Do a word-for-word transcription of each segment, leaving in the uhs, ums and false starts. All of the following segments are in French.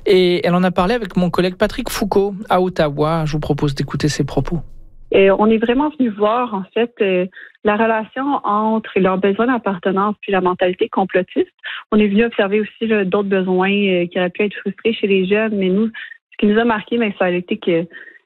Et elle en a parlé avec mon collègue Patrick Foucault à Ottawa. Je vous propose d'écouter ses propos. Et on est vraiment venu voir, en fait, euh, la relation entre leurs besoins d'appartenance puis la mentalité complotiste. On est venu observer aussi là, d'autres besoins euh, qui auraient pu être frustrés chez les jeunes, mais nous, ce qui nous a marqué, ben, ça a été que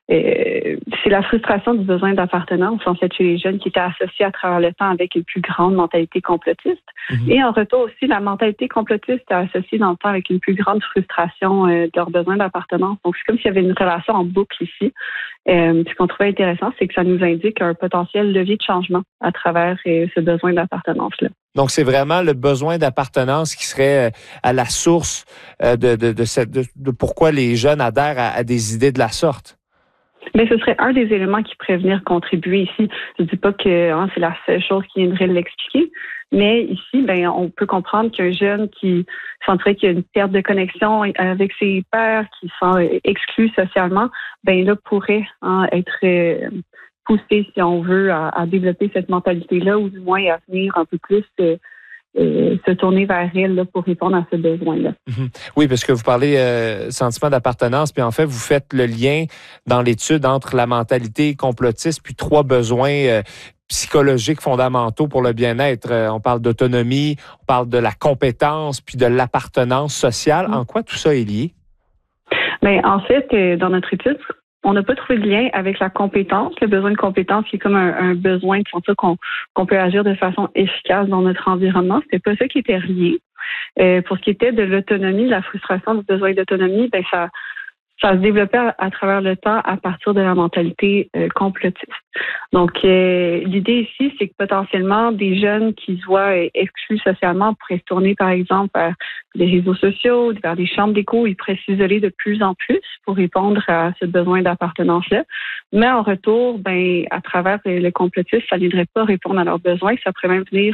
euh, c'est la frustration du besoin d'appartenance, en fait, chez les jeunes qui était associée à travers le temps avec une plus grande mentalité complotiste. Mm-hmm. Et en retour aussi, la mentalité complotiste est associée dans le temps avec une plus grande frustration euh, de leur besoin d'appartenance. Donc, c'est comme s'il y avait une relation en boucle ici. Euh, ce qu'on trouvait intéressant, c'est que ça nous indique un potentiel levier de changement à travers euh, ce besoin d'appartenance-là. Donc, c'est vraiment le besoin d'appartenance qui serait à la source de, de, de, cette, de, de pourquoi les jeunes adhèrent à, à des idées de la sorte. Mais ce serait un des éléments qui pourrait venir contribuer ici. Je ne dis pas que hein, c'est la seule chose qui viendrait l'expliquer, mais ici, ben, on peut comprendre qu'un jeune qui sentirait qu'il y a une perte de connexion avec ses pairs, qui sont exclus socialement, ben là pourrait hein, être euh, poussé, si on veut, à, à développer cette mentalité-là, ou du moins à venir un peu plus euh, Euh, se tourner vers elle là, pour répondre à ce besoin-là. Mm-hmm. Oui, parce que vous parlez euh, sentiment d'appartenance, puis en fait, vous faites le lien dans l'étude entre la mentalité complotiste puis trois besoins euh, psychologiques fondamentaux pour le bien-être. Euh, on parle d'autonomie, on parle de la compétence, puis de l'appartenance sociale. Mm-hmm. En quoi tout ça est lié? Bien, en fait, euh, dans notre étude, on n'a pas trouvé de lien avec la compétence, le besoin de compétence qui est comme un, un besoin de sentir qu'on, qu'on peut agir de façon efficace dans notre environnement. C'était pas ça qui était relié. Euh, pour ce qui était de l'autonomie, de la frustration du besoin d'autonomie, ben ça, ça se développait à, à travers le temps à partir de la mentalité euh, complotiste. Donc, euh, l'idée ici, c'est que potentiellement, des jeunes qui se voient euh, exclus socialement pourraient se tourner, par exemple, vers les réseaux sociaux, vers des chambres d'écho. Ils pourraient s'isoler de plus en plus pour répondre à ce besoin d'appartenance-là. Mais en retour, ben, à travers euh, le complotisme, ça n'aiderait pas à répondre à leurs besoins. Ça pourrait même venir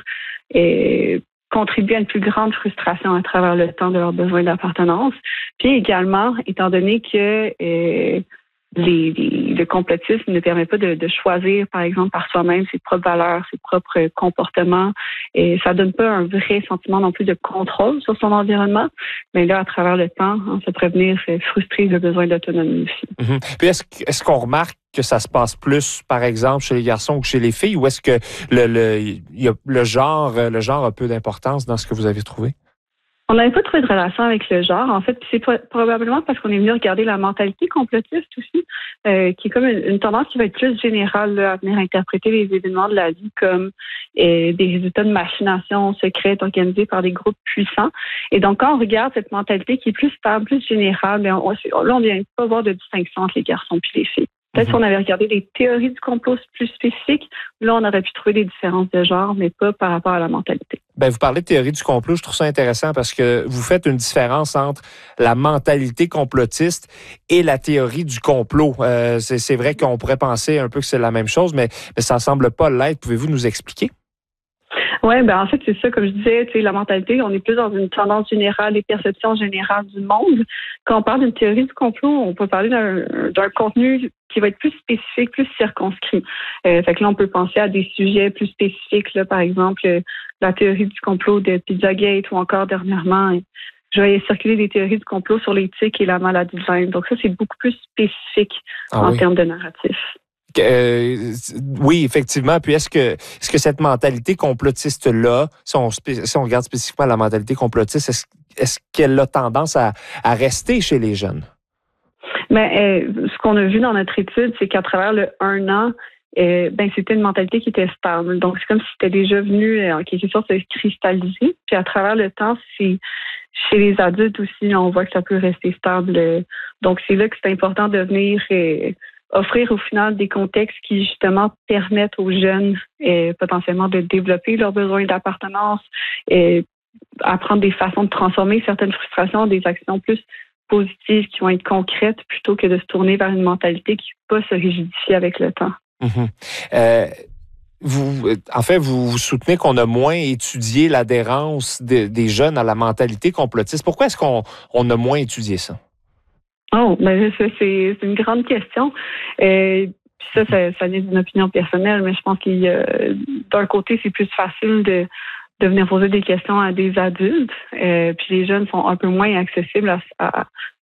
euh, contribuer à une plus grande frustration à travers le temps de leurs besoins d'appartenance. Puis également, étant donné que euh, les, les, le complotisme ne permet pas de, de choisir, par exemple, par soi-même ses propres valeurs, ses propres comportements, et ça donne pas un vrai sentiment non plus de contrôle sur son environnement. Mais là, à travers le temps, hein, ça pourrait venir frustrer le besoin d'autonomie aussi. Mm-hmm. Puis est-ce, est-ce qu'on remarque que ça se passe plus, par exemple, chez les garçons que chez les filles, ou est-ce que le, le, y a, le genre, le genre a peu d'importance dans ce que vous avez trouvé? On n'avait pas trouvé de relation avec le genre, en fait, c'est probablement parce qu'on est venu regarder la mentalité complotiste aussi, euh, qui est comme une, une tendance qui va être plus générale là, à venir interpréter les événements de la vie comme euh, des résultats de machination secrètes organisées par des groupes puissants. Et donc, quand on regarde cette mentalité qui est plus stable, plus générale, bien, on, là, on ne vient pas voir de distinction entre les garçons et les filles. Peut-être qu'on avait regardé des théories du complot plus spécifiques. Là, on aurait pu trouver des différences de genre, mais pas par rapport à la mentalité. Ben, vous parlez de théorie du complot. Je trouve ça intéressant parce que vous faites une différence entre la mentalité complotiste et la théorie du complot. Euh, c'est, c'est vrai qu'on pourrait penser un peu que c'est la même chose, mais, mais ça ne semble pas l'être. Pouvez-vous nous expliquer? Oui, ben en fait, c'est ça, comme je disais, tu sais, la mentalité, on est plus dans une tendance générale, les perceptions générales du monde. Quand on parle d'une théorie du complot, on peut parler d'un, d'un contenu qui va être plus spécifique, plus circonscrit. Euh, fait que là, on peut penser à des sujets plus spécifiques, là, par exemple, la théorie du complot de Pizzagate ou encore dernièrement, je vais circuler des théories du complot sur l'éthique et la maladie de Lyme. Donc ça, c'est beaucoup plus spécifique ah, en oui. termes de narratif. Euh, oui, effectivement. Puis est-ce que est-ce que cette mentalité complotiste-là, si on, si on regarde spécifiquement la mentalité complotiste, est-ce, est-ce qu'elle a tendance à, à rester chez les jeunes? Mais euh, ce qu'on a vu dans notre étude, c'est qu'à travers le un an, euh, ben c'était une mentalité qui était stable. Donc c'est comme si c'était déjà venu en quelque sorte se cristalliser. Puis à travers le temps, c'est chez les adultes aussi, on voit que ça peut rester stable. Donc c'est là que c'est important de venir euh, offrir au final des contextes qui justement permettent aux jeunes euh, potentiellement de développer leurs besoins d'appartenance et apprendre des façons de transformer certaines frustrations en des actions plus positives qui vont être concrètes plutôt que de se tourner vers une mentalité qui ne peut pas se rigidifier avec le temps. Mm-hmm. Euh, vous, en fait, vous, vous soutenez qu'on a moins étudié l'adhérence de, des jeunes à la mentalité complotiste. Pourquoi est-ce qu'on on a moins étudié ça? Oh, ben ça, c'est, c'est une grande question. Euh, puis ça, ça, ça vient d'une opinion personnelle, mais je pense qu'il y a, d'un côté, c'est plus facile de, de venir poser des questions à des adultes. Euh, puis les jeunes sont un peu moins accessibles à, à,